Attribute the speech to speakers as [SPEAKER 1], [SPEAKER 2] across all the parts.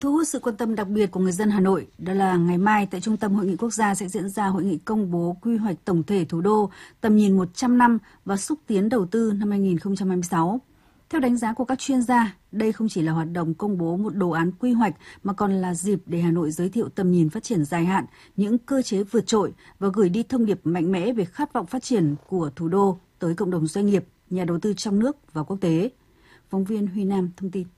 [SPEAKER 1] Thu hút sự quan tâm đặc biệt của người dân Hà Nội, đó là ngày mai tại Trung tâm Hội nghị Quốc gia sẽ diễn ra hội nghị công bố quy hoạch tổng thể thủ đô tầm nhìn 100 năm và xúc tiến đầu tư năm 2026. Theo đánh giá của các chuyên gia, đây không chỉ là hoạt động công bố một đồ án quy hoạch mà còn là dịp để Hà Nội giới thiệu tầm nhìn phát triển dài hạn, những cơ chế vượt trội và gửi đi thông điệp mạnh mẽ về khát vọng phát triển của thủ đô tới cộng đồng doanh nghiệp, nhà đầu tư trong nước và quốc tế. Phóng viên Huy Nam thông tin.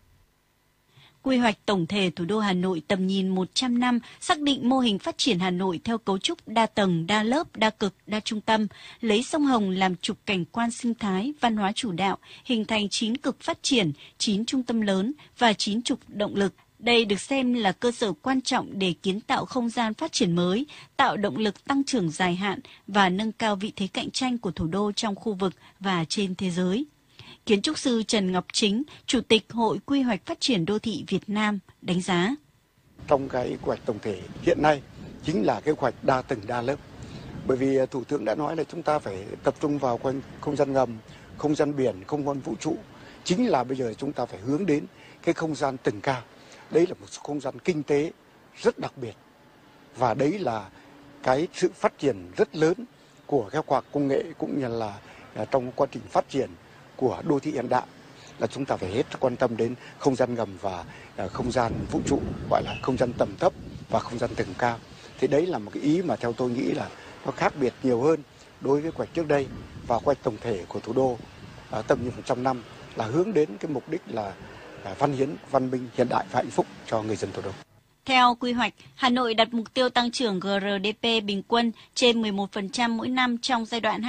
[SPEAKER 2] Quy hoạch tổng thể thủ đô Hà Nội tầm nhìn 100 năm xác định mô hình phát triển Hà Nội theo cấu trúc đa tầng, đa lớp, đa cực, đa trung tâm, lấy sông Hồng làm trục cảnh quan sinh thái, văn hóa chủ đạo, hình thành 9 cực phát triển, 9 trung tâm lớn và 9 trục động lực. Đây được xem là cơ sở quan trọng để kiến tạo không gian phát triển mới, tạo động lực tăng trưởng dài hạn và nâng cao vị thế cạnh tranh của thủ đô trong khu vực và trên thế giới. Kiến trúc sư Trần Ngọc Chính, Chủ tịch Hội Quy hoạch Phát triển Đô thị Việt Nam đánh giá.
[SPEAKER 3] Trong cái quy hoạch tổng thể hiện nay chính là cái quy hoạch đa tầng đa lớp. Bởi vì Thủ tướng đã nói là chúng ta phải tập trung vào không gian ngầm, không gian biển, không gian vũ trụ. Chính là bây giờ chúng ta phải hướng đến cái không gian tầng cao. Đấy là một không gian kinh tế rất đặc biệt. Và đấy là cái sự phát triển rất lớn của các khoa học công nghệ cũng như là trong quá trình phát triển của đô thị hiện đại, là chúng ta phải hết quan tâm đến không gian ngầm và không gian vũ trụ, gọi là không gian tầm thấp và không gian tầng cao. Thì đấy là một cái ý mà theo tôi nghĩ là nó khác biệt nhiều hơn đối với quy hoạch trước đây. Và quy hoạch tổng thể của thủ đô tầm nhìn 100 năm là hướng đến cái mục đích là văn hiến, văn minh, hiện đại và hạnh phúc cho người dân thủ đô.
[SPEAKER 2] Theo quy hoạch, Hà Nội đặt mục tiêu tăng trưởng GRDP bình quân trên 11% mỗi năm trong giai đoạn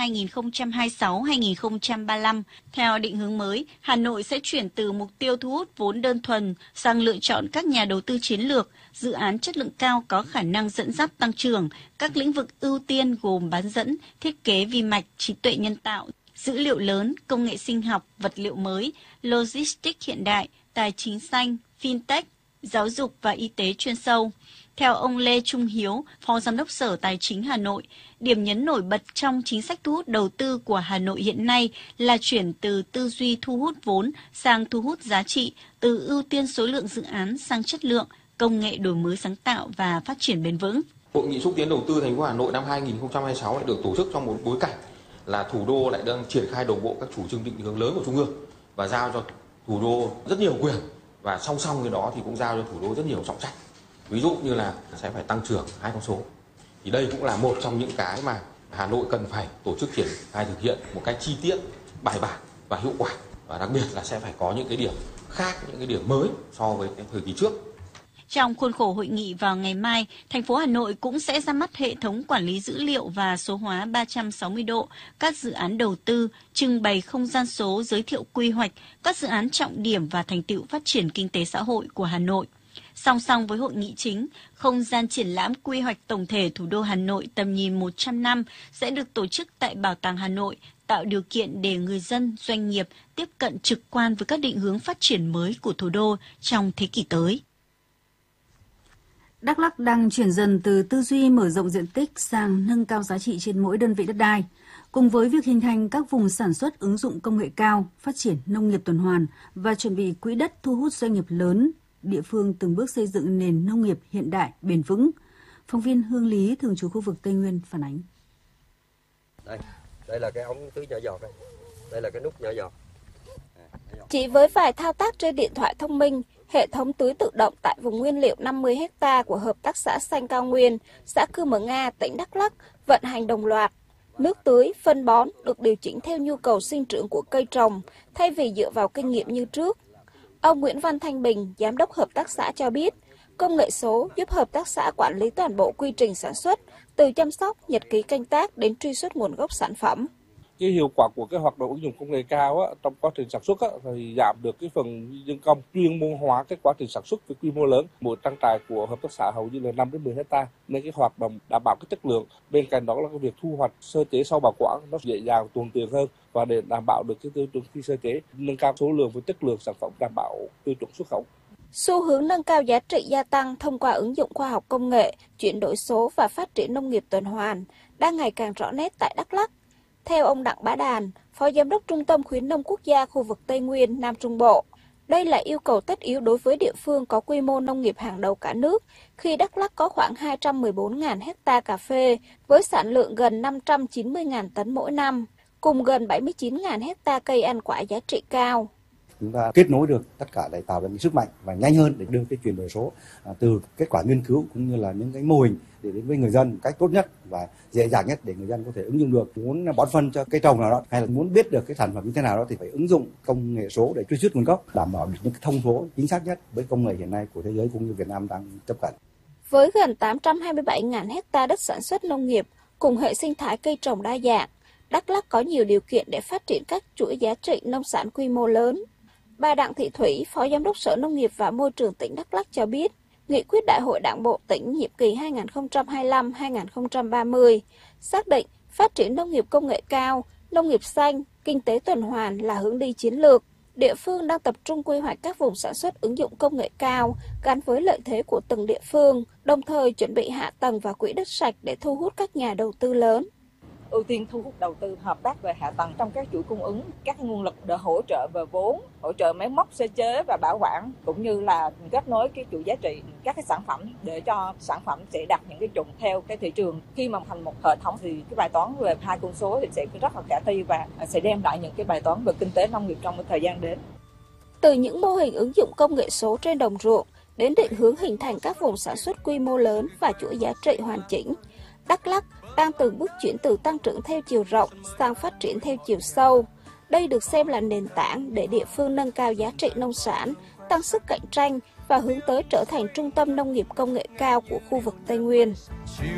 [SPEAKER 2] 2026-2035. Theo định hướng mới, Hà Nội sẽ chuyển từ mục tiêu thu hút vốn đơn thuần sang lựa chọn các nhà đầu tư chiến lược, dự án chất lượng cao có khả năng dẫn dắt tăng trưởng. Các lĩnh vực ưu tiên gồm bán dẫn, thiết kế vi mạch, trí tuệ nhân tạo, dữ liệu lớn, công nghệ sinh học, vật liệu mới, logistics hiện đại, tài chính xanh, fintech, giáo dục và y tế chuyên sâu. Theo ông Lê Trung Hiếu, Phó Giám đốc Sở Tài chính Hà Nội, điểm nhấn nổi bật trong chính sách thu hút đầu tư của Hà Nội hiện nay là chuyển từ tư duy thu hút vốn sang thu hút giá trị, từ ưu tiên số lượng dự án sang chất lượng, công nghệ đổi mới sáng tạo và phát triển bền vững.
[SPEAKER 4] Hội nghị xúc tiến đầu tư thành phố Hà Nội năm 2026 lại được tổ chức trong một bối cảnh là thủ đô lại đang triển khai đồng bộ các chủ trương định hướng lớn của Trung ương và giao cho thủ đô rất nhiều quyền. Và song song với đó thì cũng giao cho thủ đô rất nhiều trọng trách. Ví dụ như là sẽ phải tăng trưởng 2 con số. Thì đây cũng là một trong những cái mà Hà Nội cần phải tổ chức triển khai thực hiện một cách chi tiết, bài bản và hiệu quả. Và đặc biệt là sẽ phải có những cái điểm khác, những cái điểm mới so với cái thời kỳ trước.
[SPEAKER 2] Trong khuôn khổ hội nghị vào ngày mai, thành phố Hà Nội cũng sẽ ra mắt hệ thống quản lý dữ liệu và số hóa 360 độ, các dự án đầu tư, trưng bày không gian số giới thiệu quy hoạch, các dự án trọng điểm và thành tựu phát triển kinh tế xã hội của Hà Nội. Song song với hội nghị chính, không gian triển lãm quy hoạch tổng thể thủ đô Hà Nội tầm nhìn 100 năm sẽ được tổ chức tại Bảo tàng Hà Nội, tạo điều kiện để người dân, doanh nghiệp tiếp cận trực quan với các định hướng phát triển mới của thủ đô trong thế kỷ tới.
[SPEAKER 1] Đắk Lắk đang chuyển dần từ tư duy mở rộng diện tích sang nâng cao giá trị trên mỗi đơn vị đất đai. Cùng với việc hình thành các vùng sản xuất ứng dụng công nghệ cao, phát triển nông nghiệp tuần hoàn và chuẩn bị quỹ đất thu hút doanh nghiệp lớn, địa phương từng bước xây dựng nền nông nghiệp hiện đại, bền vững. Phóng viên Hương Lý, thường trú khu vực Tây Nguyên phản ánh.
[SPEAKER 5] Đây là cái ống tưới nhỏ giọt đây. Đây là cái nút nhỏ giọt.
[SPEAKER 6] Chỉ với vài thao tác trên điện thoại thông minh, hệ thống tưới tự động tại vùng nguyên liệu 50 ha của Hợp tác xã Xanh Cao Nguyên, xã Cư Mờ Nga, tỉnh Đắk Lắk vận hành đồng loạt. Nước tưới, phân bón được điều chỉnh theo nhu cầu sinh trưởng của cây trồng, thay vì dựa vào kinh nghiệm như trước. Ông Nguyễn Văn Thanh Bình, Giám đốc Hợp tác xã cho biết, công nghệ số giúp Hợp tác xã quản lý toàn bộ quy trình sản xuất, từ chăm sóc, nhật ký canh tác đến truy xuất nguồn gốc sản phẩm.
[SPEAKER 7] Cái hiệu quả của cái hoạt động ứng dụng công nghệ cao trong quá trình sản xuất thì giảm được cái phần nhân công, chuyên môn hóa cái quá trình sản xuất với quy mô lớn. Mỗi trang trại của hợp tác xã hầu như là 5 đến 10 ha, nên cái hoạt động đảm bảo cái chất lượng. Bên cạnh đó là cái việc thu hoạch, sơ chế sau bảo quản nó dễ dàng, thuận tiện hơn, và để đảm bảo được cái tiêu chuẩn khi sơ chế, nâng cao số lượng và chất lượng sản phẩm đảm bảo tiêu chuẩn xuất khẩu.
[SPEAKER 6] Xu hướng nâng cao giá trị gia tăng thông qua ứng dụng khoa học công nghệ, chuyển đổi số và phát triển nông nghiệp tuần hoàn đang ngày càng rõ nét tại Đắk Lắk. Theo ông Đặng Bá Đàn, Phó Giám đốc Trung tâm Khuyến nông Quốc gia khu vực Tây Nguyên, Nam Trung Bộ, Đây là yêu cầu tất yếu đối với địa phương có quy mô nông nghiệp hàng đầu cả nước, khi Đắk Lắk có khoảng 214.000 hecta cà phê với sản lượng gần 590.000 tấn mỗi năm, cùng gần 79.000 hecta cây ăn quả giá trị cao.
[SPEAKER 8] Chúng ta kết nối được tất cả để tạo ra những sức mạnh và nhanh hơn để đưa cái chuyển đổi số từ kết quả nghiên cứu cũng như là những cái mô hình để đến với người dân một cách tốt nhất và dễ dàng nhất để người dân có thể ứng dụng được. Muốn bón phân cho cây trồng nào đó hay là muốn biết được cái sản phẩm như thế nào đó thì phải ứng dụng công nghệ số để truy xuất nguồn gốc, đảm bảo được những cái thông số chính xác nhất với công nghệ hiện nay của thế giới cũng như Việt Nam đang tiếp cận.
[SPEAKER 6] Với gần 827.000 hecta đất sản xuất nông nghiệp cùng hệ sinh thái cây trồng đa dạng, Đắk Lắk có nhiều điều kiện để phát triển các chuỗi giá trị nông sản quy mô lớn. Bà Đặng Thị Thủy, Phó Giám đốc Sở Nông nghiệp và Môi trường tỉnh Đắk Lắk cho biết, Nghị quyết Đại hội Đảng bộ tỉnh nhiệm kỳ 2025-2030 xác định phát triển nông nghiệp công nghệ cao, nông nghiệp xanh, kinh tế tuần hoàn là hướng đi chiến lược. Địa phương đang tập trung quy hoạch các vùng sản xuất ứng dụng công nghệ cao gắn với lợi thế của từng địa phương, đồng thời chuẩn bị hạ tầng và quỹ đất sạch để thu hút các nhà đầu tư lớn.
[SPEAKER 9] Ưu tiên thu hút đầu tư hợp tác về hạ tầng trong các chuỗi cung ứng, các nguồn lực để hỗ trợ về vốn, hỗ trợ máy móc sơ chế và bảo quản, cũng như là kết nối cái chuỗi giá trị các cái sản phẩm để cho sản phẩm sẽ đặt những cái chuẩn theo cái thị trường. Khi mà thành một hệ thống thì cái bài toán về hai con số thì sẽ rất là khả thi và sẽ đem lại những cái bài toán về kinh tế nông nghiệp trong thời gian đến.
[SPEAKER 6] Từ những mô hình ứng dụng công nghệ số trên đồng ruộng đến định hướng hình thành các vùng sản xuất quy mô lớn và chuỗi giá trị hoàn chỉnh, Đắk Lắk đang từng bước chuyển từ tăng trưởng theo chiều rộng sang phát triển theo chiều sâu. Đây được xem là nền tảng để địa phương nâng cao giá trị nông sản, tăng sức cạnh tranh và hướng tới trở thành trung tâm nông nghiệp công nghệ cao của khu vực Tây Nguyên.